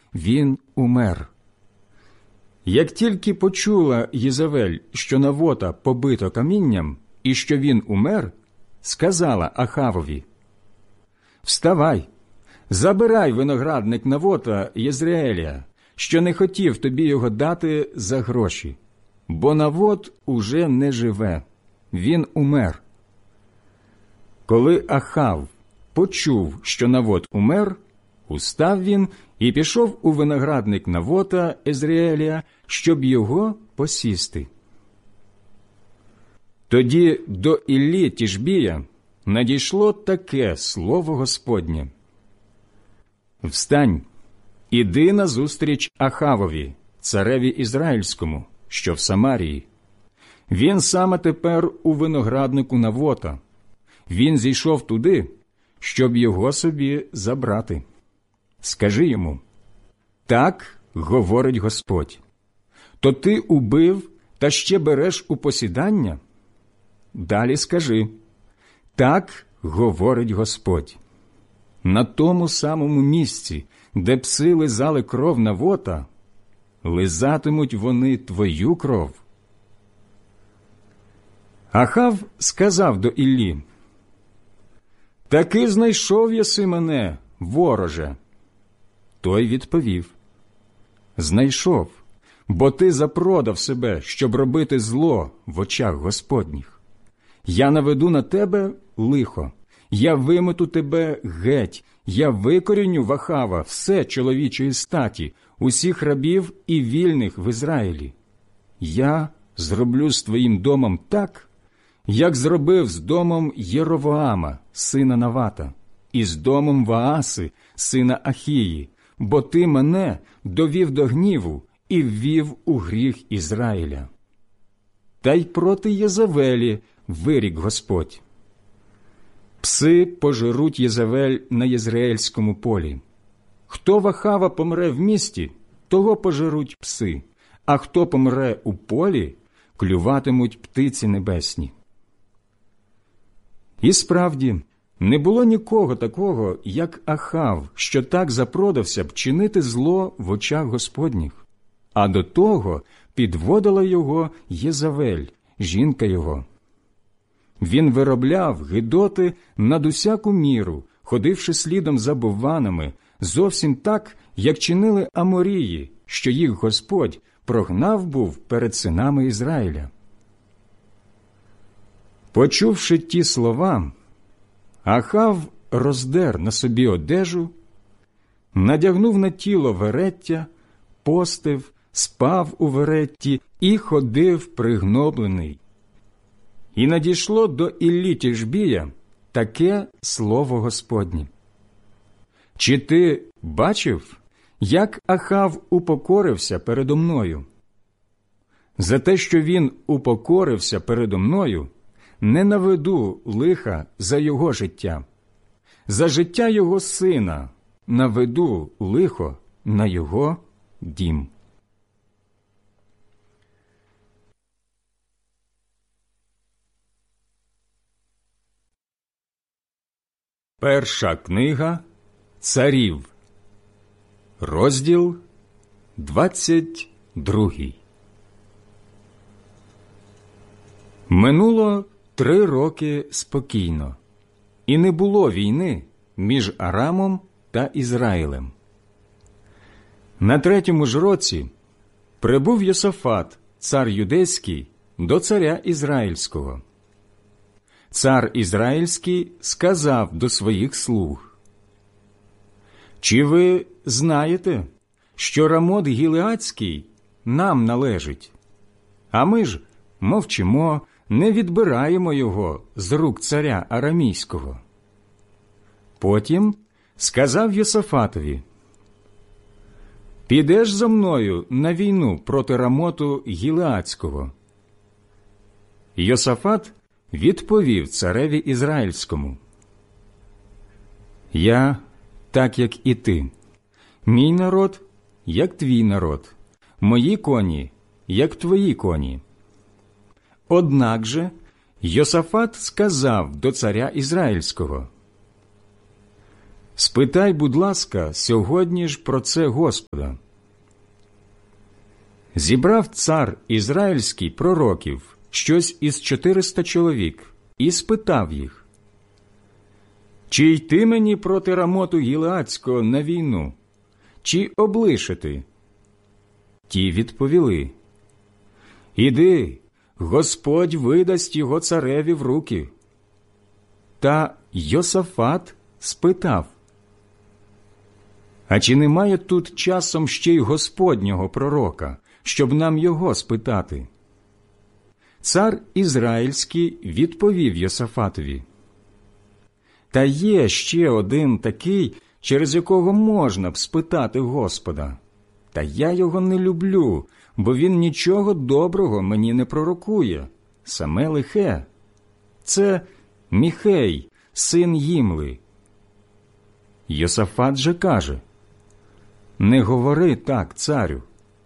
він умер. Як тільки почула Єзавель, що Навота побито камінням і що він умер, сказала Ахавові: «Вставай, забирай виноградник Навота Єзрееля, що не хотів тобі його дати за гроші, бо Навот уже не живе, він умер». Коли Ахав почув, що Навот умер, устав він і пішов у виноградник Навота Єзрееля, щоб його посісти. Тоді до Іллі Тішбія надійшло таке слово Господнє: «Встань, іди назустріч Ахавові, цареві Ізраїльському, що в Самарії. Він саме тепер у винограднику Навота. Він зійшов туди, щоб його собі забрати. Скажи йому: так говорить Господь. То ти убив та ще береш у посідання? Далі скажи: так говорить Господь. На тому самому місці, де пси лизали кров Навота, лизатимуть вони твою кров». Ахав сказав до Іллі: «Таки знайшов єси мене, вороже». Той відповів: «Знайшов, бо ти запродав себе, щоб робити зло в очах Господніх. Я наведу на тебе лихо, я вимету тебе геть, я викоріню в Ахава все чоловічої статі, усіх рабів і вільних в Ізраїлі. Я зроблю з твоїм домом так, як зробив з домом Єровоама, сина Навата, і з домом Вааси, сина Ахії, бо ти мене довів до гніву і ввів у гріх Ізраїля. Та й проти Єзавелі вирік Господь. Пси пожеруть Єзавель на Єзреельському полі. Хто в Ахава помре в місті, того пожеруть пси, а хто помре у полі, клюватимуть птиці небесні». І справді, не було нікого такого, як Ахав, що так запродався б чинити зло в очах Господніх. А до того підводила його Єзавель, жінка його. Він виробляв гидоти над усяку міру, ходивши слідом за бовванами, зовсім так, як чинили Аморії, що їх Господь прогнав був перед синами Ізраїля. Почувши ті слова, Ахав роздер на собі одежу, надягнув на тіло вереття, постив, спав у веретті і ходив пригноблений. І надійшло до Іллі Тішбія таке слово Господнє: «Чи ти бачив, як Ахав упокорився передо мною? За те, що він упокорився передо мною, не наведу лиха за його життя. За життя його сина наведу лихо на його дім». Перша книга Царів, розділ 22. Минуло 3 роки спокійно, і не було війни між Арамом та Ізраїлем. На 3-му ж році прибув Йосафат, цар юдейський, до царя Ізраїльського. Цар Ізраїльський сказав до своїх слуг: «Чи ви знаєте, що Рамот Гілеадський нам належить? А ми ж мовчимо, не відбираємо його з рук царя Арамійського». Потім сказав Йосафатові: «Підеш зо мною на війну проти Рамоту Гілеадського». Йосафат відповів цареві Ізраїльському: «Я так, як і ти, мій народ, як твій народ, мої коні, як твої коні». Однак же Йосафат сказав до царя Ізраїльського: Спитай, будь ласка, сьогодні ж про це Господа. Зібрав цар ізраїльський пророків, щось із 400 чоловік, і спитав їх: «Чи йти мені проти Рамоту Гілеадського на війну, чи облишити?» Ті відповіли: «Іди, Господь видасть його цареві в руки». Та Йосафат спитав: «А чи немає тут часом ще й Господнього пророка, щоб нам його спитати?» Цар Ізраїльський відповів Йосафатові: «Та є ще один такий, через якого можна б спитати Господа. Та я його не люблю, бо він нічого доброго мені не пророкує, саме лихе. Це Міхей, син Їмли». Йосафат же каже: «Не говори так, царю».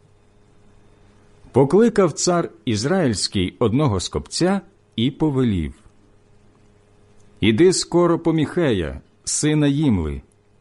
Покликав цар Ізраїльський одного з копця і повелів: «Іди скоро по Міхея, сина Їмли».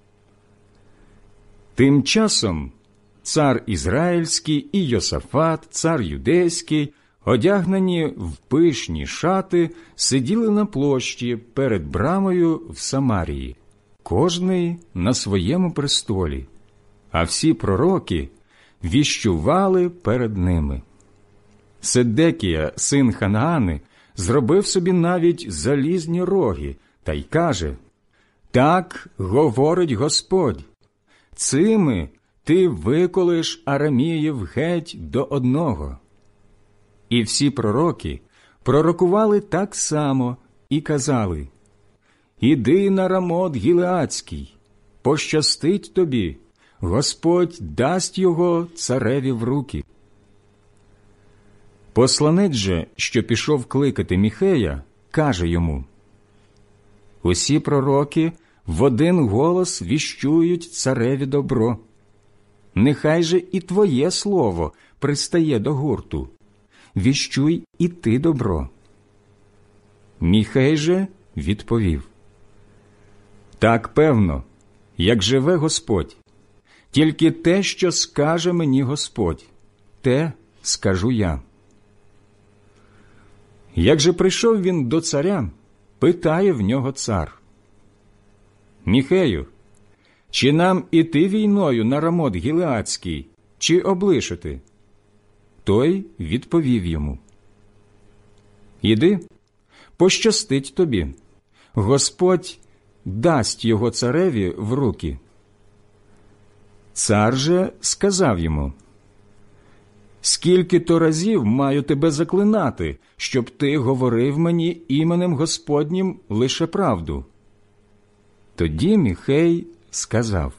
Тим часом цар Ізраїльський і Йосафат, цар Юдейський, одягнені в пишні шати, сиділи на площі перед брамою в Самарії, кожний на своєму престолі, а всі пророки віщували перед ними. Седекія, син Ханаани, зробив собі навіть залізні роги та й каже: «Так говорить Господь, цими ти виколиш араміїв геть до одного». І всі пророки пророкували так само і казали: «Іди на Рамот Гілеадський, пощастить тобі, Господь дасть його цареві в руки». Посланець же, що пішов кликати Міхея, каже йому: «Усі пророки в один голос віщують цареві добро. Нехай же і твоє слово пристає до гурту. Віщуй і ти добро». Міхей же відповів: «Так певно, як живе Господь, тільки те, що скаже мені Господь, те скажу я». Як же прийшов він до царя, питає в нього цар: «Міхею, чи нам іти війною на Рамот Гілеадський, чи облишити?» Той відповів йому: «Іди, пощастить тобі, Господь дасть його цареві в руки». Цар же сказав йому: «Скільки то разів маю тебе заклинати, щоб ти говорив мені іменем Господнім лише правду?» Тоді Міхей сказав: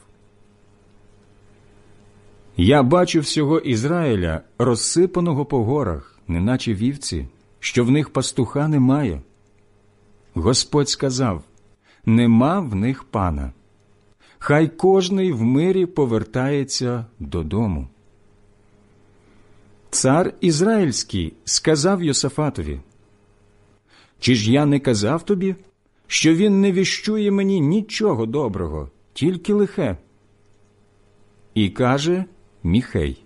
«Я бачу всього Ізраїля, розсипаного по горах, неначе вівці, що в них пастуха немає. Господь сказав: нема в них пана. Хай кожний в мирі повертається додому». Цар Ізраїльський сказав Йосафатові: «Чи ж я не казав тобі, що він не віщує мені нічого доброго, тільки лихе?» І каже Міхей: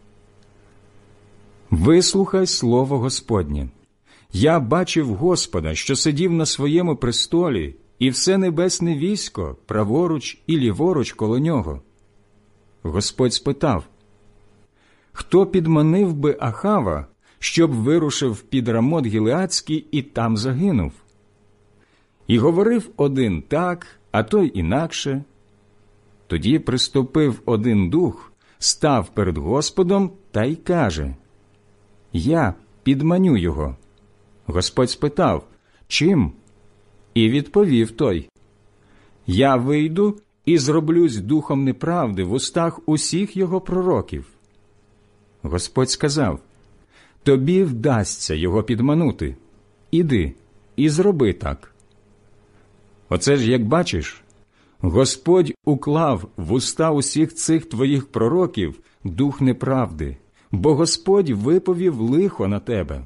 «Вислухай слово Господнє. Я бачив Господа, що сидів на своєму престолі, і все небесне військо праворуч і ліворуч коло нього». Господь спитав: «Хто підманив би Ахава, щоб вирушив під Рамот Гілеадський і там загинув?» І говорив один так, а той інакше. Тоді приступив один дух, став перед Господом та й каже: «Я підманю його». Господь спитав: «Чим?» І відповів той: «Я вийду і зроблюсь духом неправди в устах усіх його пророків». Господь сказав: «Тобі вдасться його підманути. Іди і зроби так». Оце ж, як бачиш, Господь уклав в уста усіх цих твоїх пророків дух неправди, бо Господь виповів лихо на тебе.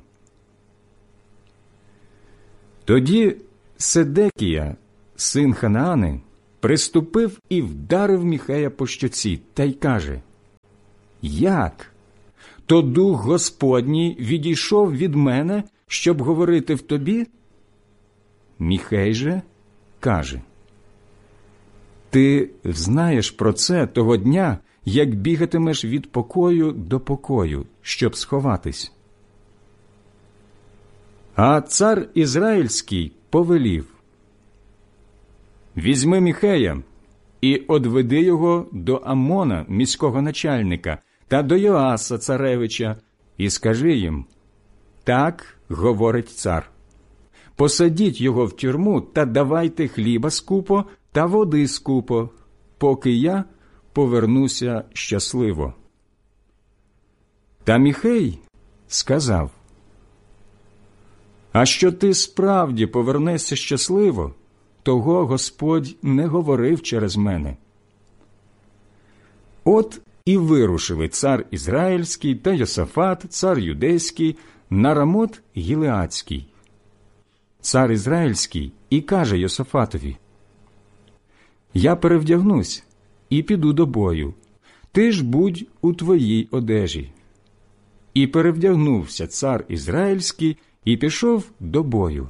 Тоді Седекія, син Ханаани, приступив і вдарив Міхея по щоці, та й каже: «Як? То дух Господній відійшов від мене, щоб говорити в тобі?» Міхей же каже: «Ти знаєш про це того дня, як бігатимеш від покою до покою, щоб сховатись». А цар Ізраїльський повелів: «Візьми Міхея і одведи його до Амона, міського начальника, та до Йоаса, царевича, і скажи їм: так говорить цар. Посадіть його в тюрму та давайте хліба скупо та води скупо, поки я повернуся щасливо». Та Міхей сказав: «А що ти справді повернешся щасливо, того Господь не говорив через мене». От і вирушили цар Ізраїльський та Йосафат, цар Юдейський, на Рамот Гілеадський. Цар Ізраїльський і каже Йосафатові: «Я перевдягнусь і піду до бою, ти ж будь у твоїй одежі». І перевдягнувся цар Ізраїльський і пішов до бою.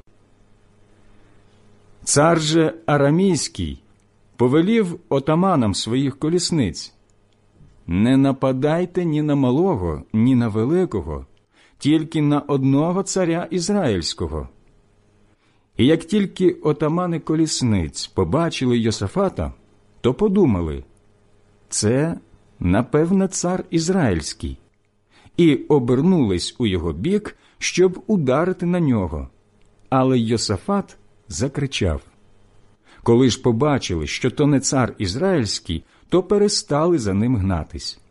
Цар же Арамійський повелів отаманам своїх колісниць: «Не нападайте ні на малого, ні на великого, тільки на одного царя Ізраїльського». І як тільки отамани колісниць побачили Йосафата, то подумали: «Це, напевне, цар Ізраїльський», і обернулись у його бік, щоб ударити на нього. Але Йосафат закричав. Коли ж побачили, що то не цар Ізраїльський, то перестали за ним гнатись.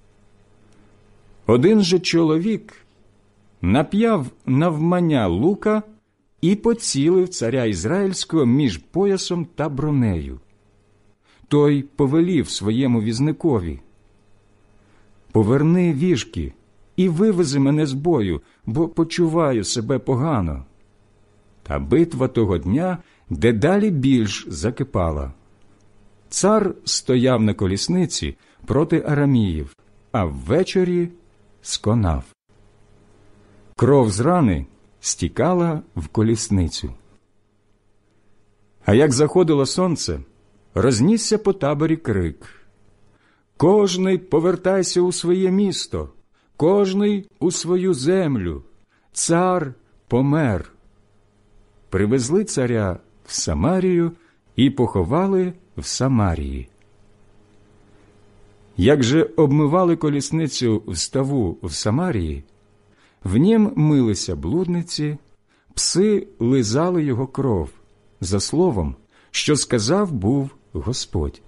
Один же чоловік нап'яв навмання лука і поцілив царя Ізраїльського між поясом та бронею. Той повелів своєму візникові: «Поверни віжки і вивези мене з бою, бо почуваю себе погано». Та битва того дня дедалі більш закипала. Цар стояв на колісниці проти араміїв, а ввечері сконав. Кров з рани стікала в колісницю. А як заходило сонце, рознісся по таборі крик: «Кожний повертайся у своє місто, кожний у свою землю, цар помер». Привезли царя в Самарію і поховали в Самарії. Як же обмивали колісницю в ставу в Самарії, в нім милися блудниці, пси лизали його кров, за словом, що сказав був Господь.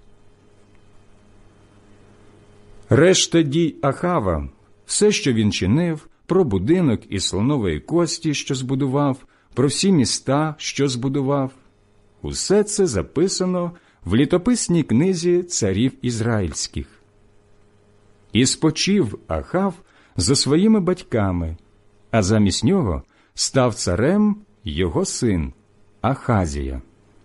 Решта дій Ахава, все, що він чинив, про будинок із слонової кості, що збудував, про всі міста, що збудував, усе це записано в літописній книзі царів ізраїльських. І спочив Ахав за своїми батьками, а замість нього став царем його син Ахазія.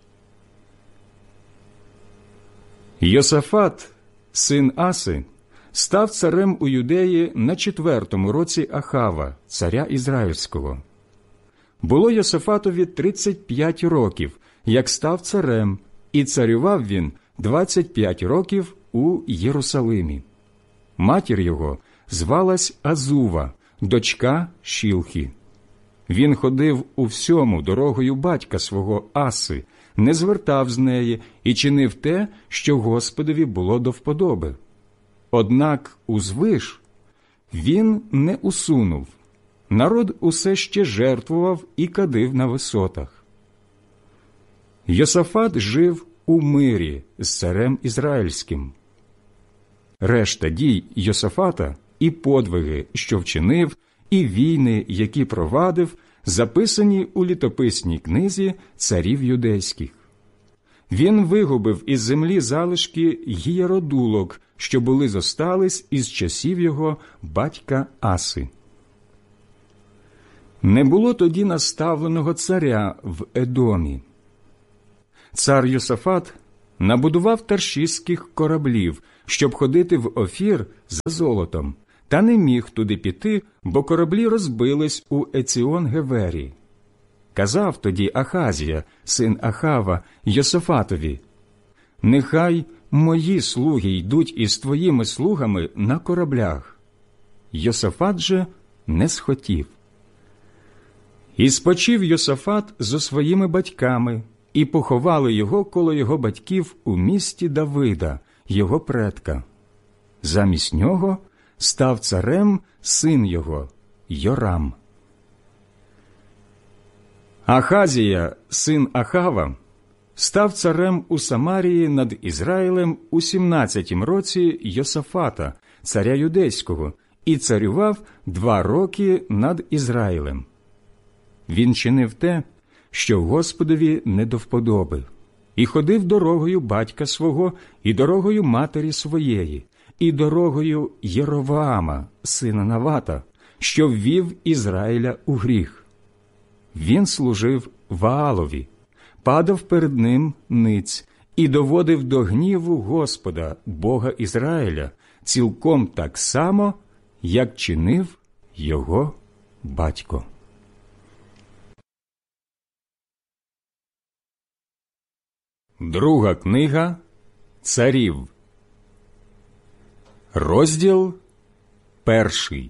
Йосафат, син Аси, став царем у Юдеї на 4-му році Ахава, царя Ізраїльського. Було Йосафатові 35 років, як став царем, і царював він 25 років у Єрусалимі. Матір його звалась Азува, дочка Шілхі. Він ходив у всьому дорогою батька свого Аси, не звертав з неї і чинив те, що Господові було до вподоби. Однак узвиш він не усунув. Народ усе ще жертвував і кадив на висотах. Йосафат жив у мирі з царем Ізраїльським. Решта дій Йосафата і подвиги, що вчинив, і війни, які провадив, записані у літописній книзі царів юдейських. Він вигубив із землі залишки гієродулок, що були зостались із часів його батька Аси. Не було тоді наставленого царя в Едомі. Цар Йосафат набудував таршиських кораблів, щоб ходити в Офір за золотом, та не міг туди піти, бо кораблі розбились у Еціон-Гевері. Казав тоді Ахазія, син Ахава, Йосафатові: «Нехай мої слуги йдуть із твоїми слугами на кораблях». Йосафат же не схотів. І спочив Йосафат зо своїми батьками, і поховали його коло його батьків у місті Давида, його предка. Замість нього став царем син його Йорам. Ахазія, син Ахава, став царем у Самарії над Ізраїлем у 17-м році Йосафата, царя юдейського, і царював 2 роки над Ізраїлем. Він чинив те, що Господові не до вподоби, і ходив дорогою батька свого, і дорогою матері своєї, і дорогою Єровоама, сина Навата, що ввів Ізраїля у гріх. Він служив Ваалові, падав перед ним ниць і доводив до гніву Господа, Бога Ізраїля, цілком так само, як чинив його батько. Друга книга Царів. Розділ 1.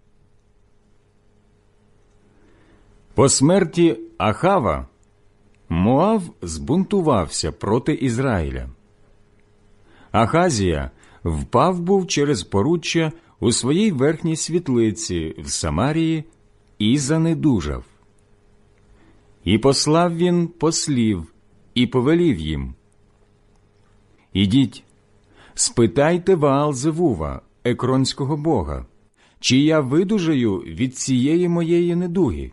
По смерті Ахава Моав збунтувався проти Ізраїля. Ахазія впав був через поруччя у своїй верхній світлиці в Самарії і занедужав. І послав він послів і повелів їм: «Ідіть, спитайте Ваал-Зевува, екронського бога, чи я видужаю від цієї моєї недуги».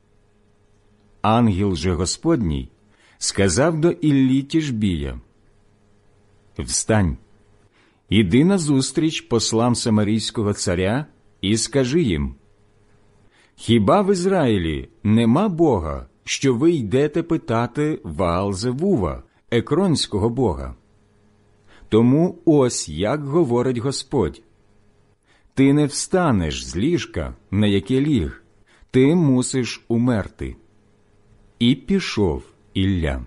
Ангел же Господній сказав до Іллі Тішбія: «Встань, іди назустріч послам самарійського царя і скажи їм: хіба в Ізраїлі нема Бога, що ви йдете питати Ваал-Зевува, екронського бога? Тому ось як говорить Господь: ти не встанеш з ліжка, на яке ліг, ти мусиш умерти». І пішов Ілля.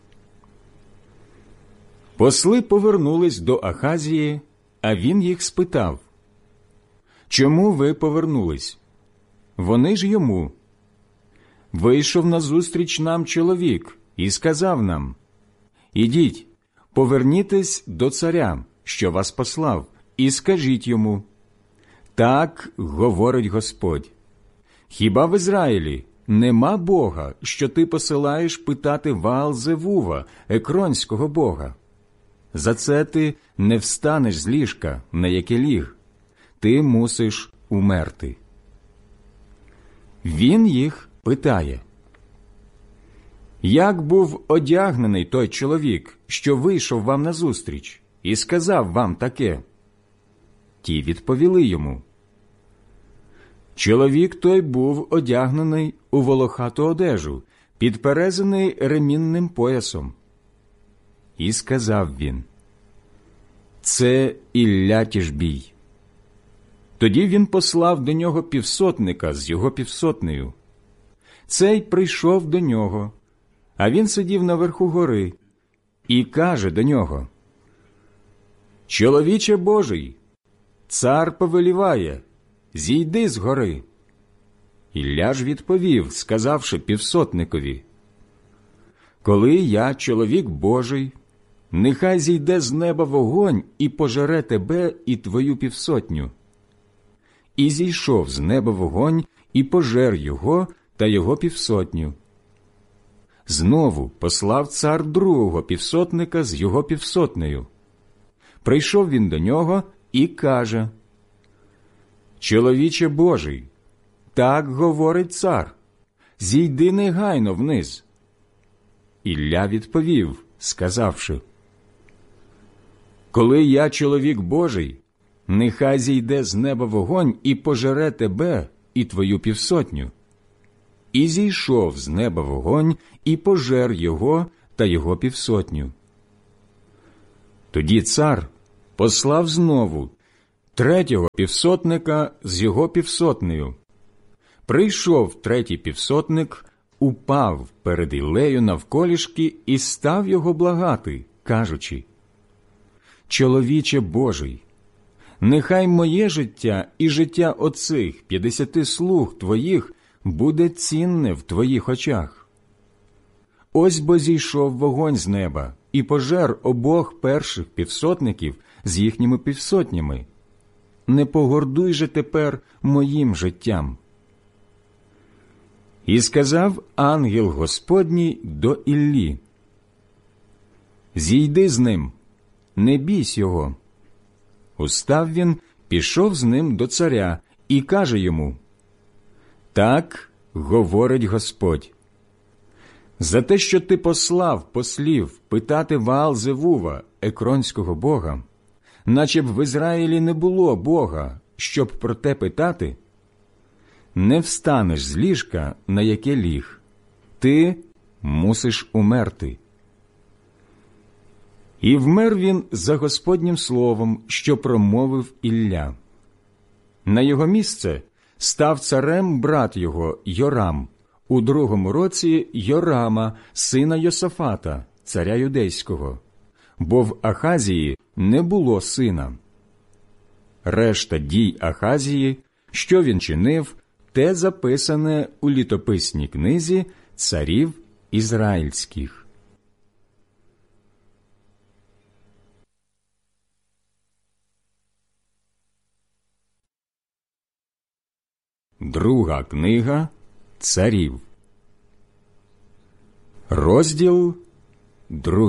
Посли повернулись до Ахазії, а він їх спитав: «Чому ви повернулись?» Вони ж йому: «Вийшов назустріч нам чоловік і сказав нам: ідіть, повернітесь до царя, що вас послав, і скажіть йому: так говорить Господь, хіба в Ізраїлі нема Бога, що ти посилаєш питати Ваал-Зевува, екронського бога? За це ти не встанеш з ліжка, на яке ліг, ти мусиш умерти». Він їх питає: «Як був одягнений той чоловік, що вийшов вам назустріч, і сказав вам таке?» Ті відповіли йому: «Чоловік той був одягнений у волохату одежу, підперезаний ремінним поясом». І сказав він: «Це Ілля Тішбій». Тоді він послав до нього півсотника з його півсотнею. Цей прийшов до нього, а він сидів наверху гори, і каже до нього: «Чоловіче Божий, цар повеліває, зійди з гори». Ілля ж відповів, сказавши півсотникові: «Коли я, чоловік Божий, нехай зійде з неба вогонь і пожере тебе і твою півсотню». І зійшов з неба вогонь і пожер його та його півсотню. Знову послав цар другого півсотника з його півсотнею. Прийшов він до нього і каже: «Чоловіче Божий, так говорить цар, зійди негайно вниз». Ілля відповів, сказавши: «Коли я, чоловік Божий, нехай зійде з неба вогонь і пожере тебе і твою півсотню». І зійшов з неба вогонь і пожер його та його півсотню. Тоді цар послав знову 3-го півсотника з його півсотнею. Прийшов 3-й півсотник, упав перед Іллею навколішки і став його благати, кажучи: «Чоловіче Божий, нехай моє життя і життя оцих 50 слуг твоїх буде цінне в твоїх очах. Ось бо зійшов вогонь з неба і пожер обох перших півсотників з їхніми півсотнями. Не погордуй же тепер моїм життям». І сказав ангел Господній до Іллі: «Зійди з ним, не бійсь його». Устав він, пішов з ним до царя і каже йому: «Так говорить Господь: за те, що ти послав послів питати Ваал-Зевува, екронського бога, наче б в Ізраїлі не було Бога, щоб про те питати, не встанеш з ліжка, на яке ліг, ти мусиш умерти». І вмер він за Господнім словом, що промовив Ілля. На його місце став царем брат його Йорам, у 2-му році Йорама, сина Йосафата, царя юдейського, бо в Ахазії не було сина. Решта дій Ахазії, що він чинив, те записане у літописній книзі царів ізраїльських. Друга книга царів. Розділ 2.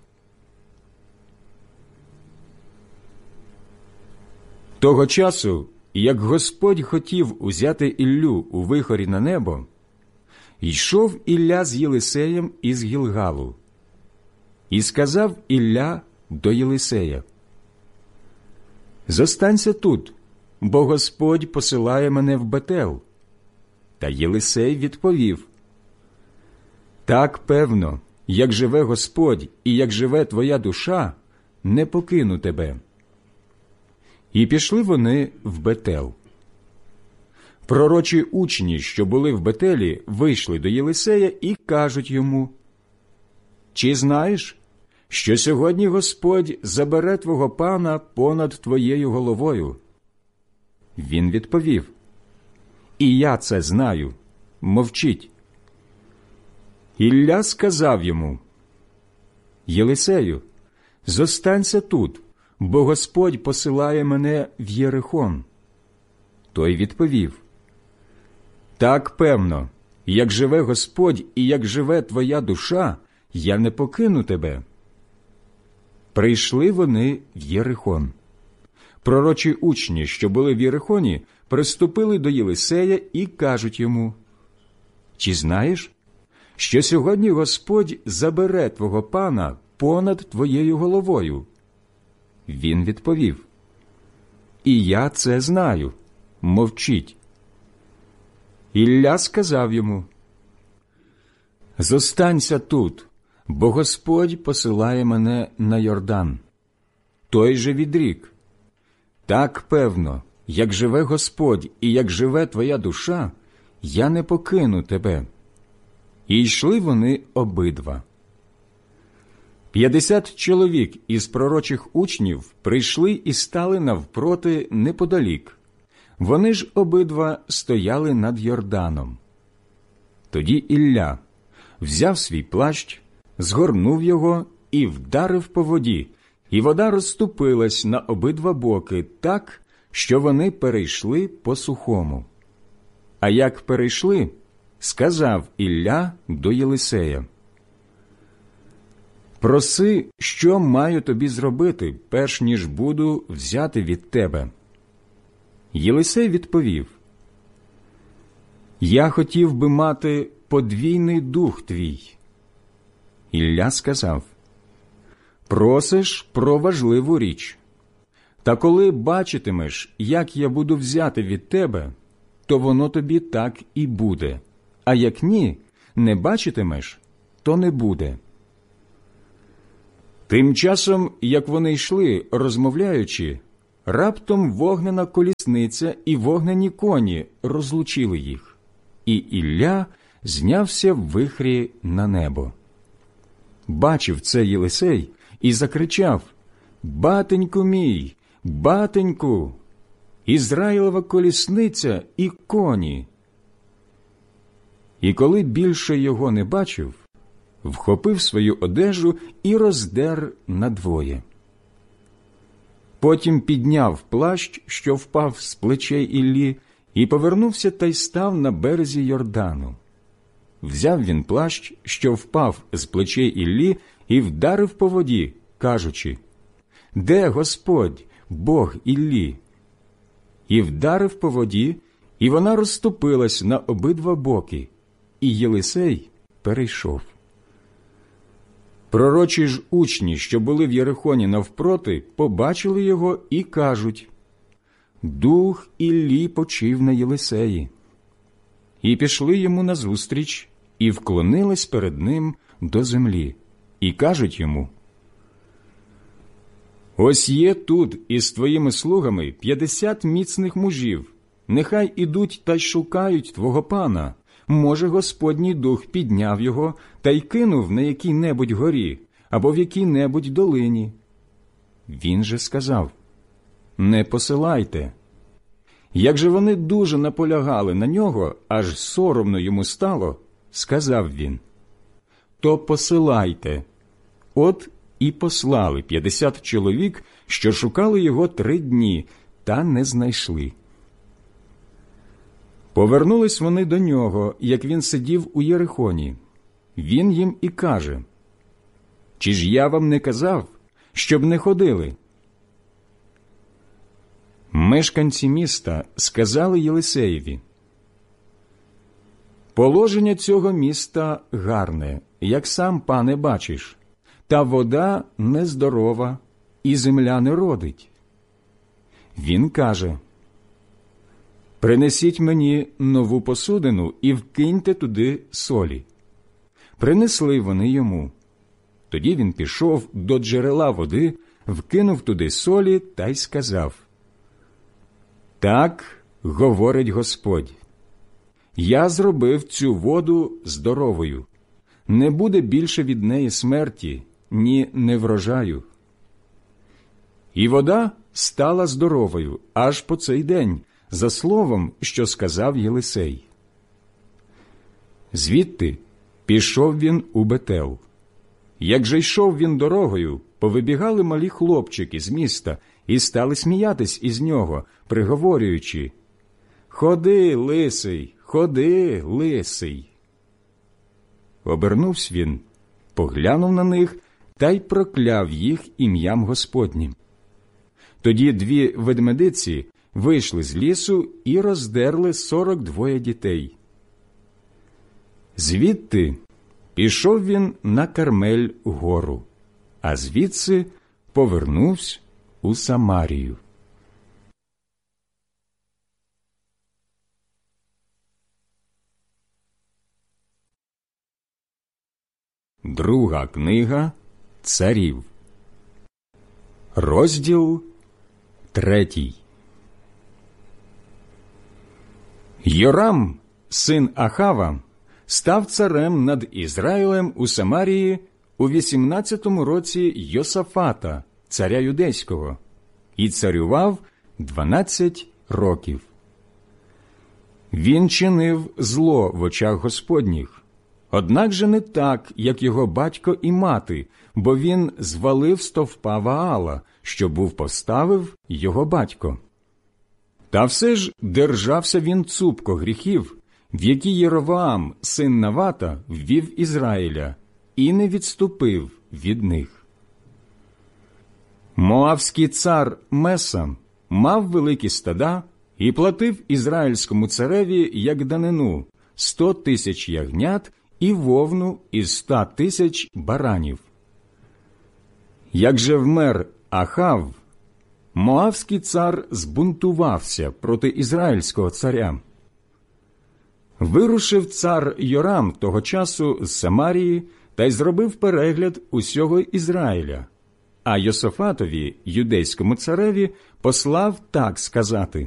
Того часу, як Господь хотів узяти Іллю у вихорі на небо, йшов Ілля з Єлисеєм із Гілгалу. І сказав Ілля до Єлисея: «Зостанься тут, бо Господь посилає мене в Бетел». Та Єлисей відповів: «Так певно, як живе Господь і як живе твоя душа, не покину тебе». І пішли вони в Бетел. Пророчі учні, що були в Бетелі, вийшли до Єлисея і кажуть йому: «Чи знаєш, що сьогодні Господь забере твого пана понад твоєю головою?» Він відповів: «І я це знаю, мовчіть». Ілля сказав йому: «Єлисею, зостанься тут, бо Господь посилає мене в Єрихон». Той відповів: «Так певно, як живе Господь і як живе твоя душа, я не покину тебе». Прийшли вони в Єрихон. Пророчі учні, що були в Єрихоні, приступили до Єлисея і кажуть йому: «Чи знаєш, що сьогодні Господь забере твого пана понад твоєю головою?» Він відповів: «І я це знаю, мовчіть». Ілля сказав йому: «Зостанься тут, бо Господь посилає мене на Йордан». Той же відрік: «Так певно, як живе Господь і як живе твоя душа, я не покину тебе». І йшли вони обидва. 50 чоловік із пророчих учнів прийшли і стали навпроти неподалік. Вони ж обидва стояли над Йорданом. Тоді Ілля взяв свій плащ, згорнув його і вдарив по воді, і вода розступилась на обидва боки так, що вони перейшли по сухому. А як перейшли, сказав Ілля до Єлисея: «Проси, що маю тобі зробити, перш ніж буду взяти від тебе». Єлисей відповів: «Я хотів би мати подвійний дух твій». Ілля сказав: «Просиш про важливу річ. Та коли бачитимеш, як я буду взяти від тебе, то воно тобі так і буде, а як ні, не бачитимеш, то не буде». Тим часом, як вони йшли, розмовляючи, раптом вогнена колісниця і вогнені коні розлучили їх, і Ілля знявся в вихрі на небо. Бачив це Єлисей і закричав: «Батеньку мій, батеньку! Ізраїлова колісниця і коні!» І коли більше його не бачив, вхопив свою одежу і роздер надвоє. Потім підняв плащ, що впав з плечей Іллі, і повернувся та й став на березі Йордану. Взяв він плащ, що впав з плечей Іллі, і вдарив по воді, кажучи: «Де Господь, Бог Іллі?» І вдарив по воді, і вона розступилась на обидва боки, і Єлисей перейшов. Пророчі ж учні, що були в Єрихоні навпроти, побачили його і кажуть: «Дух Іллі почив на Єлисеї». І пішли йому назустріч, і вклонились перед ним до землі, і кажуть йому: «Ось є тут із твоїми слугами 50 міцних мужів. Нехай ідуть та й шукають твого пана. Може, Господній дух підняв його та й кинув на якій-небудь горі або в якій-небудь долині». Він же сказав: «Не посилайте». Як же вони дуже наполягали на нього, аж соромно йому стало, сказав він: «То посилайте». От і послали 50 чоловік, що шукали його 3 дні, та не знайшли. Повернулись вони до нього, як він сидів у Єрихоні. Він їм і каже: «Чи ж я вам не казав, щоб не ходили?» Мешканці міста сказали Єлисеєві: «Положення цього міста гарне, як сам, пане, бачиш, та вода нездорова, і земля не родить». Він каже: «Принесіть мені нову посудину і вкиньте туди солі». Принесли вони йому. Тоді він пішов до джерела води, вкинув туди солі та й сказав: «Так говорить Господь: я зробив цю воду здоровою. Не буде більше від неї смерті, ні неврожаю». І вода стала здоровою аж по цей день, за словом, що сказав Єлисей. Звідти пішов він у Бетел. Як же йшов він дорогою, повибігали малі хлопчики з міста і стали сміятись із нього, приговорюючи: «Ходи, лисий, ходи, лисий». Обернувся він, поглянув на них та й прокляв їх ім'ям Господнім. Тоді 2 ведмедиці вийшли з лісу і роздерли 42 дітей. Звідти пішов він на Кармель гору, а звідси повернувся у Самарію. Друга книга Царів, розділ 3. Йорам, син Ахава, став царем над Ізраїлем у Самарії у 18-му році Йосафата, царя юдейського, і царював 12 років. Він чинив зло в очах Господніх, однак же не так, як його батько і мати, бо він звалив стовпа Ваала, що був поставив його батько. Та все ж держався він цупко гріхів, в які Єровоам, син Навата, ввів Ізраїля, і не відступив від них. Моавський цар Меса мав великі стада і платив ізраїльському цареві як данину 100 тисяч ягнят і вовну із 100 тисяч баранів. Як же вмер Ахав, Моавський цар збунтувався проти ізраїльського царя. Вирушив цар Йорам того часу з Самарії та й зробив перегляд усього Ізраїля, а Йосафатові, юдейському цареві, послав так сказати: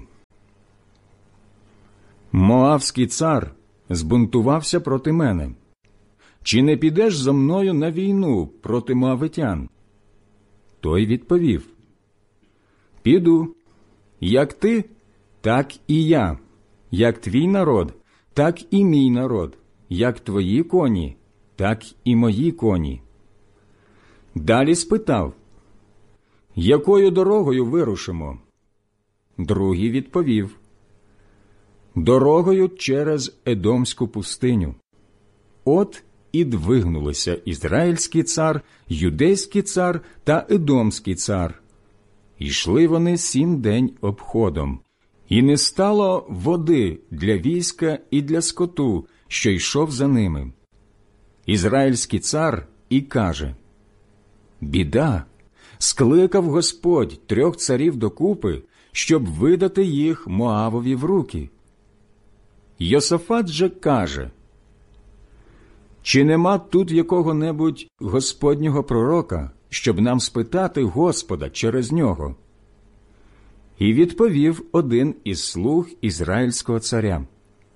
«Моавський цар збунтувався проти мене. Чи не підеш зо мною на війну проти моавитян?» Той відповів: «Піду. Як ти, так і я. Як твій народ, так і мій народ. Як твої коні, так і мої коні». Далі спитав: «Якою дорогою вирушимо?» Другий відповів: «Дорогою через Едомську пустиню». От і двигнулися ізраїльський цар, юдейський цар та едомський цар. Йшли вони 7 день обходом, і не стало води для війська і для скоту, що йшов за ними. Ізраїльський цар і каже: «Біда! Скликав Господь 3 царів докупи, щоб видати їх Моавові в руки». Йосафат же каже: «Чи нема тут якого-небудь Господнього пророка, щоб нам спитати Господа через нього?» І відповів один із слуг ізраїльського царя: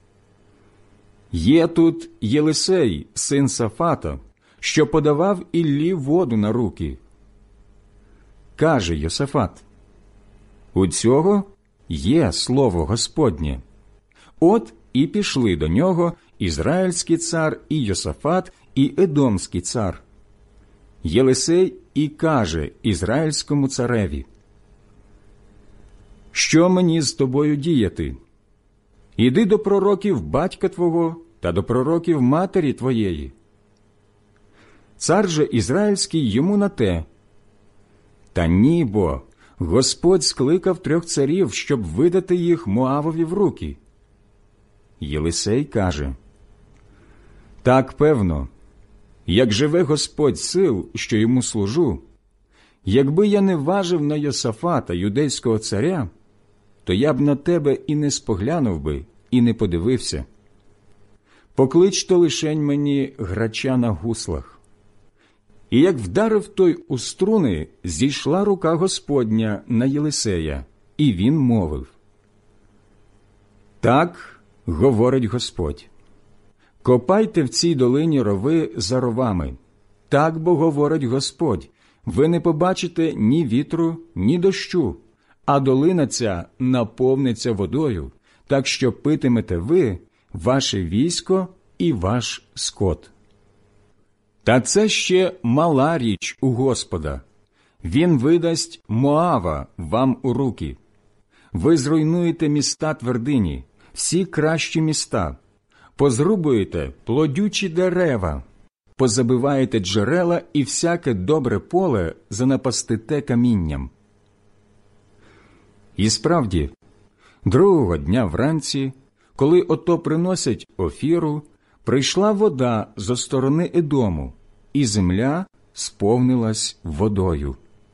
«Є тут Єлисей, син Сафата, що подавав Іллі воду на руки». Каже Йосафат: «У цього є слово Господнє». От і пішли до нього ізраїльський цар і Йосафат, і едомський цар. Єлисей і каже ізраїльському цареві: «Що мені з тобою діяти? Іди до пророків батька твого та до пророків матері твоєї». Цар же ізраїльський йому на те: «Та ні, бо Господь скликав 3 царів, щоб видати їх Моавові в руки». Єлисей каже: «Так певно, як живе Господь сил, що йому служу, якби я не важив на Йосафата, юдейського царя, то я б на тебе і не споглянув би, і не подивився. Поклич то лишень мені грача на гуслах». І як вдарив той у струни, зійшла рука Господня на Єлисея, і він мовив: «Так говорить Господь: копайте в цій долині рови за ровами. Так бо говорить Господь: ви не побачите ні вітру, ні дощу, а долина ця наповниться водою, так що питимете ви, ваше військо і ваш скот. Та це ще мала річ у Господа. Він видасть Моава вам у руки. Ви зруйнуєте міста твердині, всі кращі міста, позрубуєте плодючі дерева, позабиваєте джерела і всяке добре поле занапастите камінням». І справді, другого дня вранці, коли ото приносять офіру, прийшла вода зо сторони Едому, і земля сповнилась водою.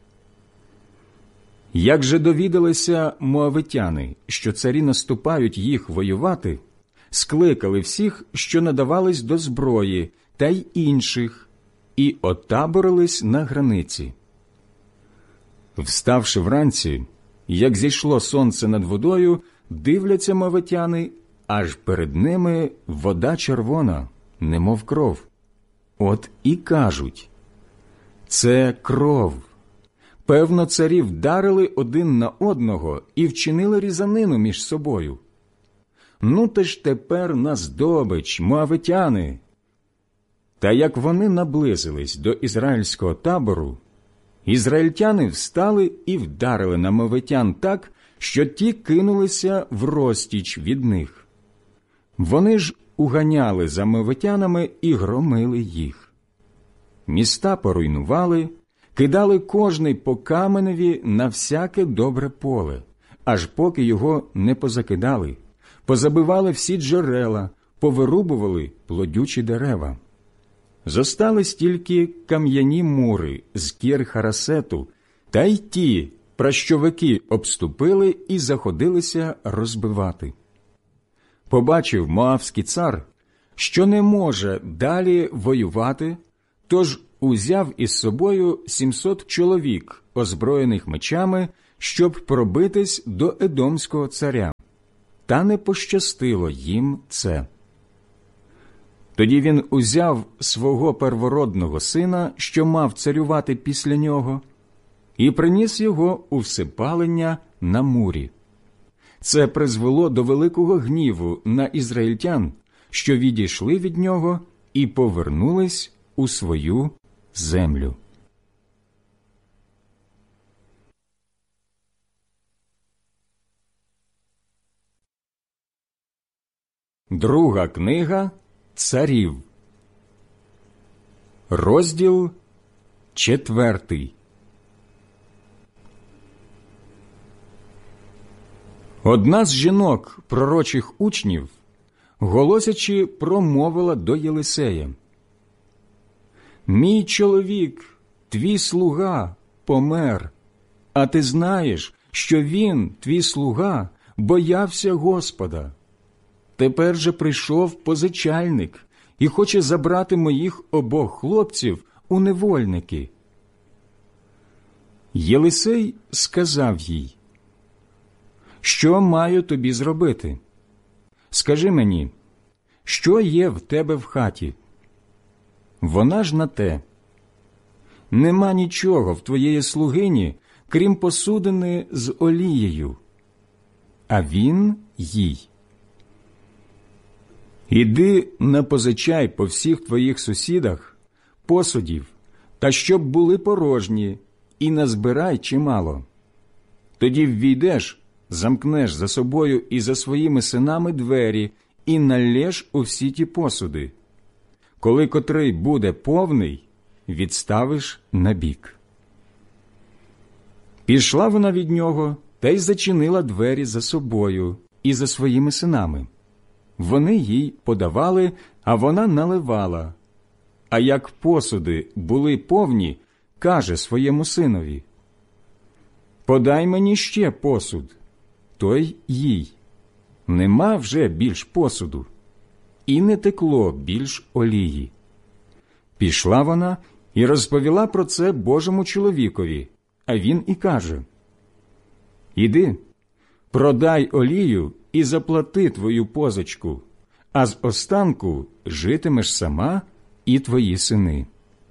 Як же довідалися моавитяни, що царі наступають їх воювати, скликали всіх, що надавались до зброї, та й інших, і отаборились на границі. Вставши вранці, як зійшло сонце над водою, дивляться моавитяни, аж перед ними вода червона, немов кров. От і кажуть: «Це кров. Певно, царі вдарили один на одного і вчинили різанину між собою. Ну, те ж тепер на здобич, моавитяни». Та як вони наблизились до ізраїльського табору, ізраїльтяни встали і вдарили на моавитян так, що ті кинулися врозтіч від них. Вони ж уганяли за моавитянами і громили їх. Міста поруйнували, кидали кожний по каменеві на всяке добре поле, аж поки його не позакидали, позабивали всі джерела, повирубували плодючі дерева. Зостались тільки кам'яні мури з Кір-Харасету, та й ті пращовики обступили і заходилися розбивати. Побачив моавський цар, що не може далі воювати, тож узяв із собою 700 чоловік, озброєних мечами, щоб пробитись до Едомського царя. Та не пощастило їм це. Тоді він узяв свого первородного сина, що мав царювати після нього, і приніс його у всипалення на мурі. Це призвело до великого гніву на ізраїльтян, що відійшли від нього і повернулись у свою землю. Друга книга Царів, розділ 4. Одна з жінок пророчих учнів, голосячи, промовила до Єлисея: «Мій чоловік, твій слуга, помер, а ти знаєш, що він, твій слуга, боявся Господа. Тепер же прийшов позичальник і хоче забрати моїх обох хлопців у невольники». Єлисей сказав їй: «Що маю тобі зробити? Скажи мені, що є в тебе в хаті?» Вона ж на те: «Нема нічого в твоєї слугині, крім посудини з олією». А він їй: «Іди напозичай по всіх твоїх сусідах посудів, та щоб були порожні, і назбирай чимало. Тоді ввійдеш, замкнеш за собою і за своїми синами двері, і налєш у всі ті посуди. Коли котрий буде повний, відставиш набік». Пішла вона від нього та й зачинила двері за собою і за своїми синами. Вони їй подавали, а вона наливала. А як посуди були повні, каже своєму синові: «Подай мені ще посуд». Той їй: «Нема вже більш посуду». І не текло більш олії. Пішла вона і розповіла про це Божому чоловікові, а він і каже: «Іди, продай олію і заплати твою позичку, а з останку житимеш сама і твої сини».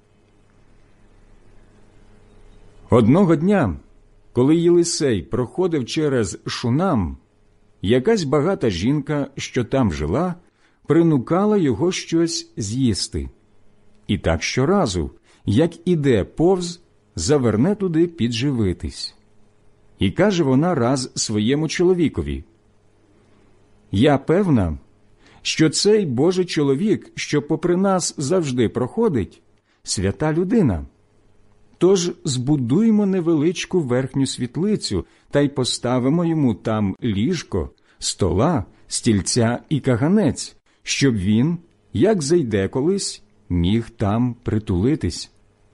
Одного дня, коли Єлисей проходив через Шунам, якась багата жінка, що там жила, принукала його щось з'їсти. І так щоразу, як іде повз, заверне туди підживитись. І каже вона раз своєму чоловікові: «Я певна, що цей Божий чоловік, що попри нас завжди проходить, свята людина. Тож збудуймо невеличку верхню світлицю та й поставимо йому там ліжко, стола, стільця і каганець, щоб він, як зайде колись, міг там притулитись».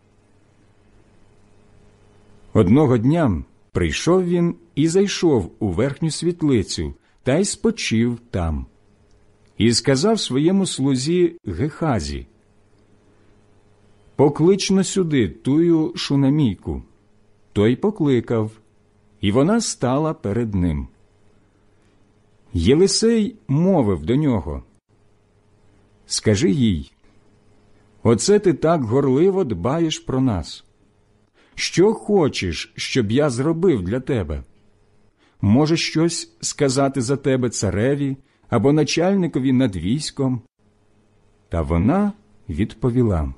Одного дня прийшов він і зайшов у верхню світлицю та й спочив там. І сказав своєму слузі Гехазі: «Поклич-но сюди тую шунамійку». Той покликав, і вона стала перед ним. Єлисей мовив до нього: «Скажи їй, оце ти так горливо дбаєш про нас. Що хочеш, щоб я зробив для тебе? Може, щось сказати за тебе цареві або начальникові над військом?» Та вона відповіла: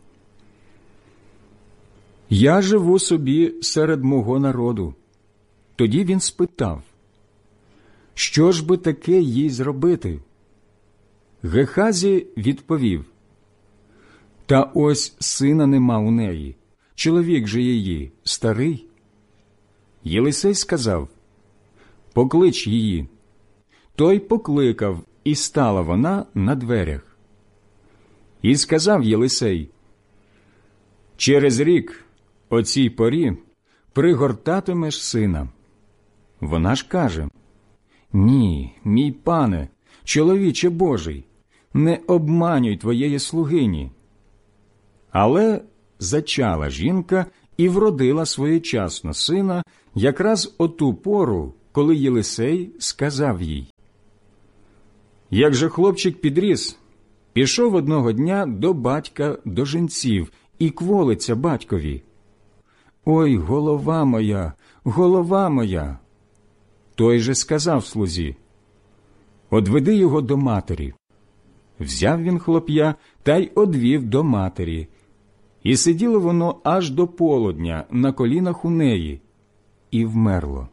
«Я живу собі серед мого народу». Тоді він спитав: «Що ж би таке їй зробити?» Гехазі відповів: «Та ось сина нема у неї, чоловік же її старий». Єлисей сказав: «Поклич її». Той покликав, і стала вона на дверях. І сказав Єлисей: «Через рік, о цій порі, пригортатимеш сина». Вона ж каже: «Ні, мій пане, чоловіче Божий, не обманюй твоєї слугині». Але зачала жінка і вродила своєчасно сина якраз о ту пору, коли Єлисей сказав їй: «Як же хлопчик підріс, пішов одного дня до батька до жінців і кволиться батькові. Ой, голова моя, голова моя!» Той же сказав слузі: «Одведи його до матері». Взяв він хлоп'я та й одвів до матері. І сиділо воно аж до полудня на колінах у неї, і вмерло.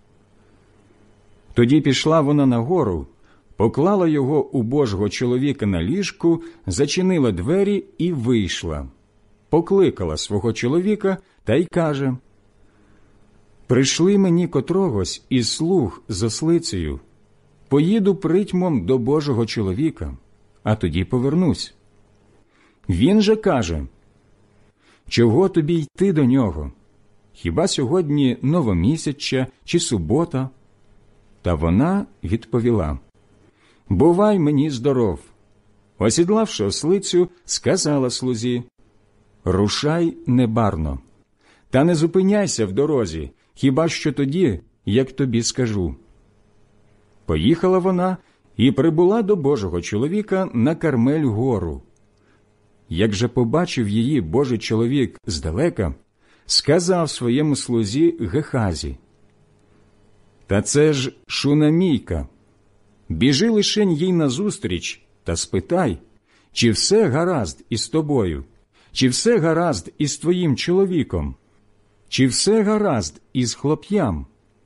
Тоді пішла вона нагору, поклала його у Божого чоловіка на ліжку, зачинила двері і вийшла. Покликала свого чоловіка та й каже: «Прийшли мені котрогось із слуг з ослицею. Поїду притьмом до Божого чоловіка, а тоді повернусь». Він же каже: «Чого тобі йти до нього? Хіба сьогодні новомісяччя чи субота?» Та вона відповіла: «Бувай мені здоров». Осідлавши ослицю, сказала слузі: «Рушай небарно, та не зупиняйся в дорозі, хіба що тоді, як тобі скажу». Поїхала вона і прибула до Божого чоловіка на Кармель-гору. Як же побачив її Божий чоловік здалека, сказав своєму слузі Гехазі: «Та це ж Шунамійка. Біжи лишень їй назустріч та спитай, чи все гаразд із тобою, чи все гаразд із твоїм чоловіком, чи все гаразд із хлоп'ям?»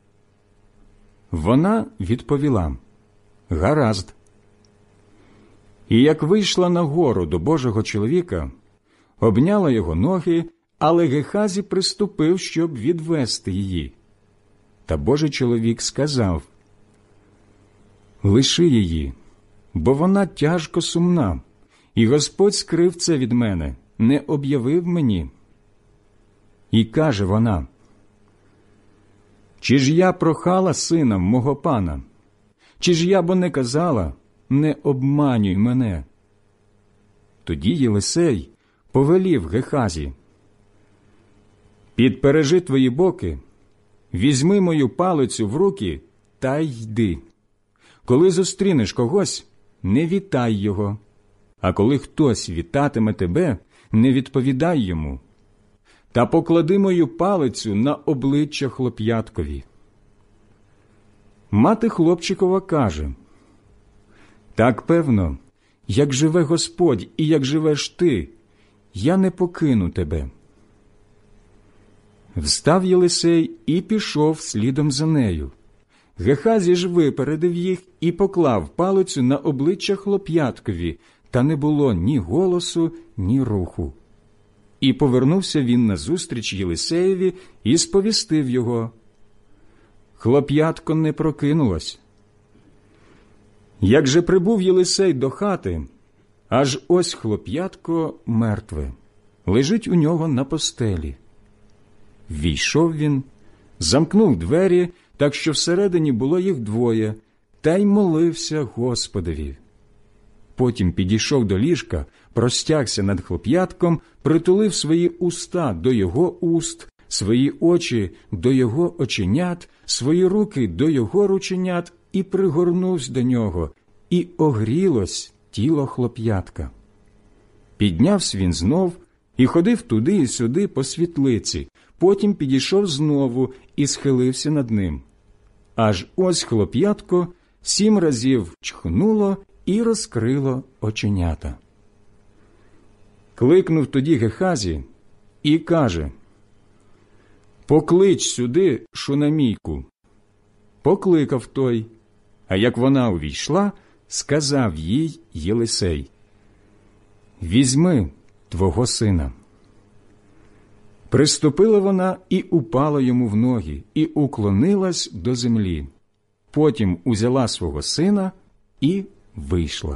Вона відповіла: «Гаразд». І як вийшла на гору до Божого чоловіка, обняла його ноги, але Гехазі приступив, щоб відвести її. Та Божий чоловік сказав: «Лиши її, бо вона тяжко сумна, і Господь скрив це від мене, не об'явив мені». І каже вона: «Чи ж я прохала сина мого пана? Чи ж я бо не казала: не обманюй мене?» Тоді Єлисей повелів Гехазі: «Підпережи твої боки, візьми мою палицю в руки та йди. Коли зустрінеш когось, не вітай його, а коли хтось вітатиме тебе, не відповідай йому. Та поклади мою палицю на обличчя хлоп'яткові». Мати хлопчикова каже: «Так певно, як живе Господь і як живеш ти, я не покину тебе». Встав Єлисей і пішов слідом за нею. Гехазі ж випередив їх і поклав палицю на обличчя хлоп'яткові, та не було ні голосу, ні руху. І повернувся він назустріч Єлисеєві і сповістив його. Хлоп'ятко не прокинулось. Як же прибув Єлисей до хати, аж ось хлоп'ятко мертве, лежить у нього на постелі. Ввійшов він, замкнув двері, так що всередині було їх двоє, та й молився Господові. Потім підійшов до ліжка, простягся над хлоп'ятком, притулив свої уста до його уст, свої очі до його оченят, свої руки до його рученят і пригорнувся до нього, і огрілось тіло хлоп'ятка. Піднявся він знов і ходив туди і сюди по світлиці, потім підійшов знову і схилився над ним. Аж ось хлоп'ятко 7 разів чхнуло і розкрило оченята. Кликнув тоді Гехазі і каже: «Поклич сюди Шунамійку». Покликав той, а як вона увійшла, сказав їй Єлисей: «Візьми твого сина». Приступила вона і упала йому в ноги, і уклонилась до землі. Потім узяла свого сина і вийшла.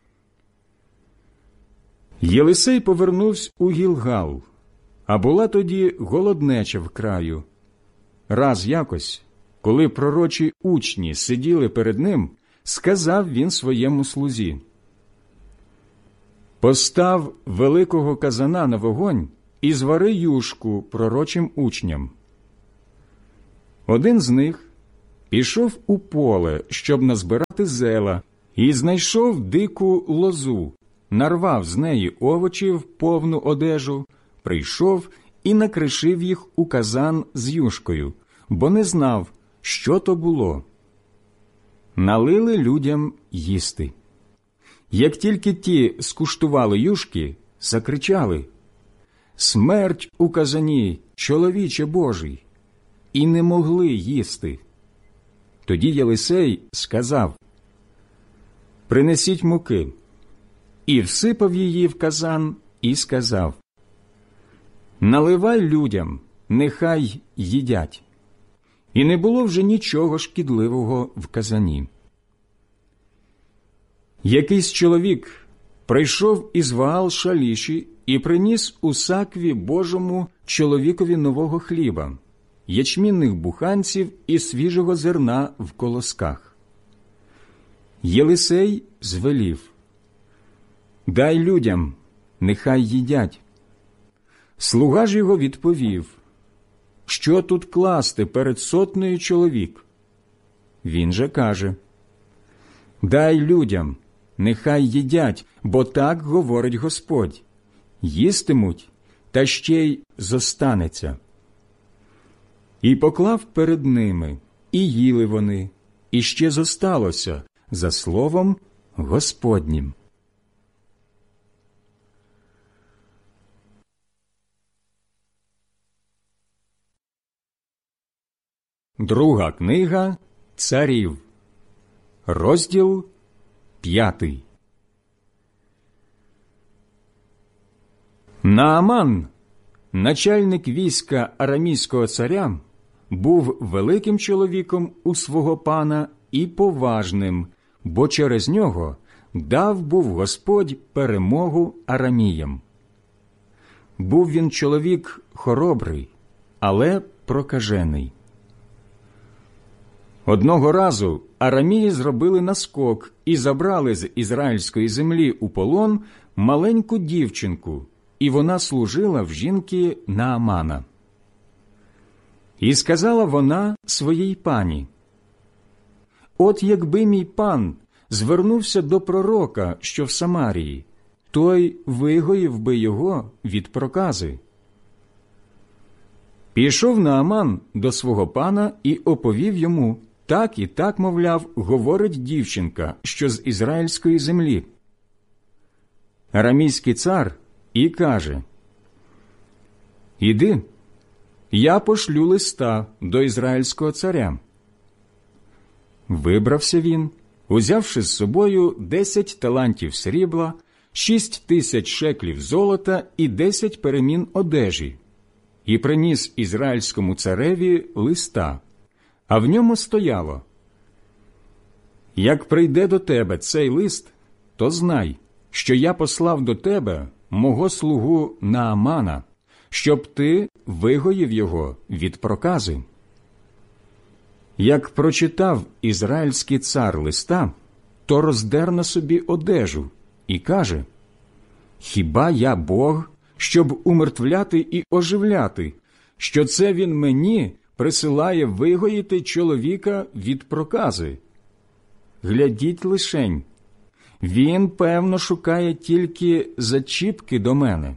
Єлисей повернувся у Гілгал, а була тоді голоднеча в краю. Раз якось, коли пророчі учні сиділи перед ним, сказав він своєму слузі: «Постав великого казана на вогонь і звари юшку пророчим учням». Один з них пішов у поле, щоб назбирати зела, і знайшов дику лозу, нарвав з неї овочів повну одежу, прийшов і накришив їх у казан з юшкою, бо не знав, що то було. Налили людям їсти. Як тільки ті скуштували юшки, закричали: «Смерть у казані, чоловіче Божий!» І не могли їсти. Тоді Єлисей сказав: «Принесіть муки». І всипав її в казан, і сказав: «Наливай людям, нехай їдять». І не було вже нічого шкідливого в казані. Якийсь чоловік прийшов із Ваал-Шаліші і приніс у сакві Божому чоловікові нового хліба, ячмінних буханців і свіжого зерна в колосках. Єлисей звелів: «Дай людям, нехай їдять». Слуга ж його відповів: «Що тут класти перед сотнею чоловік?» Він же каже: «Дай людям, нехай їдять, бо так говорить Господь: їстимуть, та ще й зостанеться». І поклав перед ними, і їли вони, і ще зосталося, за словом Господнім. Друга книга Царів, розділ 5. Нааман, начальник війська арамійського царя, був великим чоловіком у свого пана і поважним, бо через нього дав був Господь перемогу араміям. Був він чоловік хоробрий, але прокажений. Одного разу арамії зробили наскок і забрали з ізраїльської землі у полон маленьку дівчинку, і вона служила в жінки Наамана. І сказала вона своїй пані: «От якби мій пан звернувся до пророка, що в Самарії, той вигоїв би його від прокази». Пішов Нааман до свого пана і оповів йому: «Так і так, мовляв, говорить дівчинка, що з ізраїльської землі». Арамійський цар і каже: «Іди, я пошлю листа до ізраїльського царя». Вибрався він, узявши з собою 10 талантів срібла, 6000 шеклів золота і 10 перемін одежі, і приніс ізраїльському цареві листа, а в ньому стояло: «Як прийде до тебе цей лист, то знай, що я послав до тебе мого слугу Наамана, щоб ти вигоїв його від прокази». Як прочитав ізраїльський цар листа, то роздер на собі одежу і каже: «Хіба я Бог, щоб умертвляти і оживляти, що це він мені присилає вигоїти чоловіка від прокази? Глядіть лишень, він, певно, шукає тільки зачіпки до мене».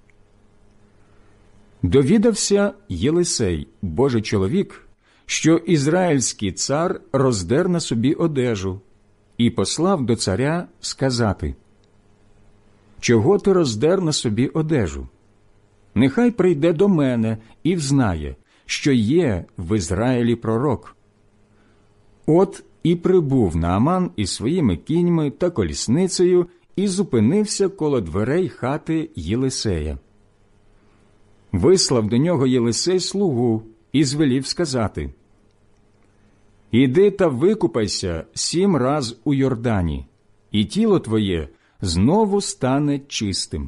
Довідався Єлисей, Божий чоловік, що ізраїльський цар роздер на собі одежу, і послав до царя сказати: «Чого ти роздер на собі одежу? Нехай прийде до мене і взнає, що є в Ізраїлі пророк». От і прибув Нааман із своїми кіньми та колісницею і зупинився коло дверей хати Єлисея. Вислав до нього Єлисей слугу і звелів сказати: «Іди та викупайся 7 раз у Йордані, і тіло твоє знову стане чистим».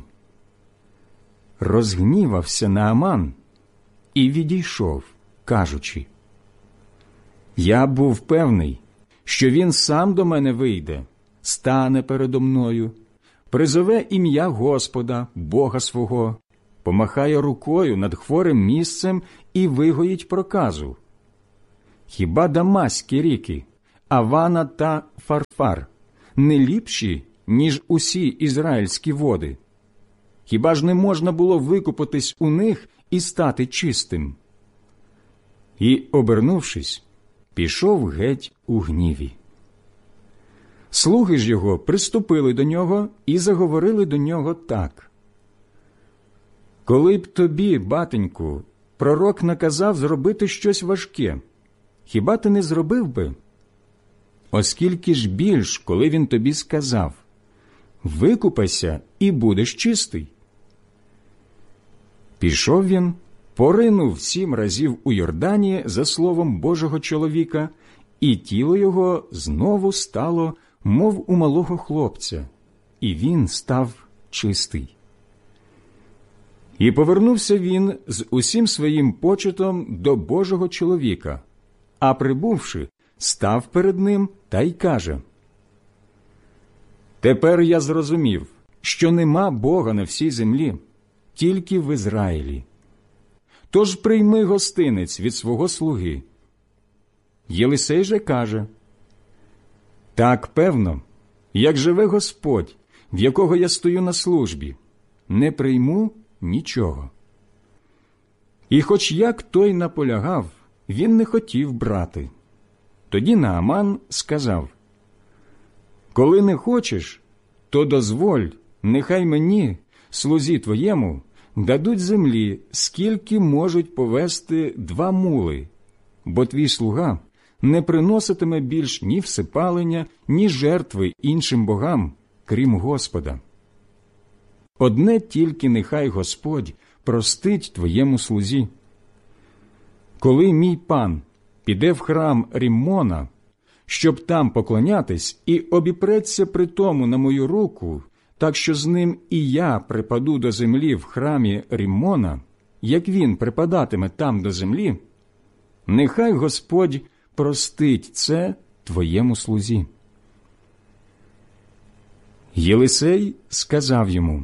Розгнівався Нааман і відійшов, кажучи: «Я був певний, що він сам до мене вийде, стане передо мною, призове ім'я Господа, Бога свого, помахає рукою над хворим місцем і вигоїть проказу? Хіба Дамаські ріки, Авана та Фарфар не ліпші, ніж усі ізраїльські води? Хіба ж не можна було викупатись у них і стати чистим? І, обернувшись, пішов геть у гніві. Слуги ж його приступили до нього і заговорили до нього так: «Коли б тобі, батеньку, пророк наказав зробити щось важке, хіба ти не зробив би? Оскільки ж більш, коли він тобі сказав: викупайся і будеш чистий». Пішов він, поринув 7 разів у Йордані за словом Божого чоловіка, і тіло його знову стало, мов у малого хлопця, і він став чистий. І повернувся він з усім своїм почетом до Божого чоловіка, а прибувши, став перед ним та й каже: «Тепер я зрозумів, що нема Бога на всій землі, тільки в Ізраїлі. Тож прийми гостинець від свого слуги». Єлисей же каже: «Так, певно, як живе Господь, в якого я стою на службі, не прийму нічого». І хоч як той наполягав, він не хотів брати. Тоді Нааман сказав: «Коли не хочеш, то дозволь, нехай мені, слузі твоєму, дадуть землі, скільки можуть повести 2 мули, бо твій слуга не приноситиме більш ні всипалення, ні жертви іншим богам, крім Господа. Одне тільки нехай Господь простить твоєму слузі. Коли мій пан піде в храм Ріммона, щоб там поклонятись, і обіпреться при тому на мою руку, так що з ним і я припаду до землі в храмі Ріммона, як він припадатиме там до землі, нехай Господь простить це твоєму слузі». Єлисей сказав йому: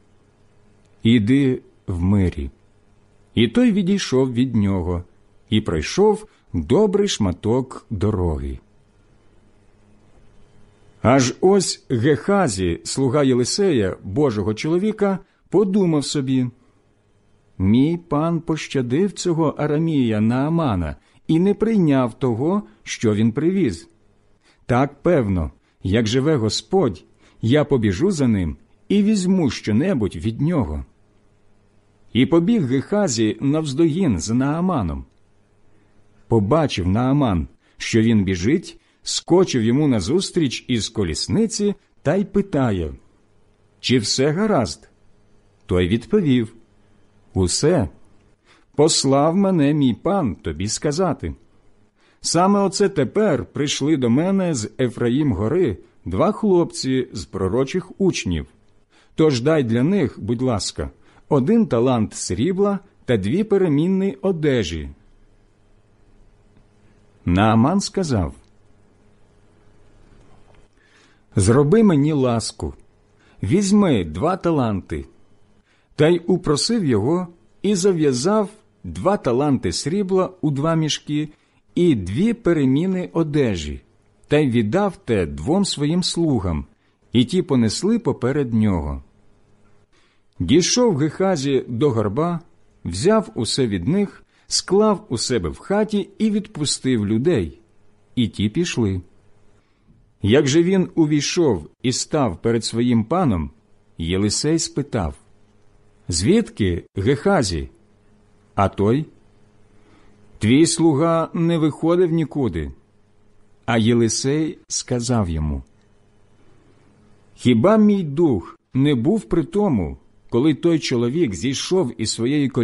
«Іди в мирі». І той відійшов від нього і пройшов добрий шматок дороги. Аж ось Гехазі, слуга Єлисея, Божого чоловіка, подумав собі: «Мій пан пощадив цього арамія Наамана і не прийняв того, що він привіз. Так, певно, як живе Господь, я побіжу за ним і візьму щонебудь від нього». І побіг Гехазі навздогін з Нааманом. Побачив Нааман, що він біжить, скочив йому назустріч із колісниці та й питає: «Чи все гаразд?» Той відповів: «Усе. Послав мене мій пан тобі сказати. Саме оце тепер прийшли до мене з Ефраїм-гори 2 хлопці з пророчих учнів. Тож дай для них, будь ласка, 1 талант срібла та 2 перемінні одежі». Нааман сказав: «Зроби мені ласку, візьми 2 таланти». Та й упросив його і зав'язав 2 таланти срібла у 2 мішки і 2 переміни одежі, та й віддав те 2 своїм слугам, і ті понесли поперед нього. Дійшов Гехазі до горба, взяв усе від них, склав у себе в хаті і відпустив людей, і ті пішли. Як же він увійшов і став перед своїм паном, Єлисей спитав: «Звідки, Гехазі?» А той: «Твій слуга не виходив нікуди». А Єлисей сказав йому: «Хіба мій дух не був при тому, коли той чоловік зійшов із своєї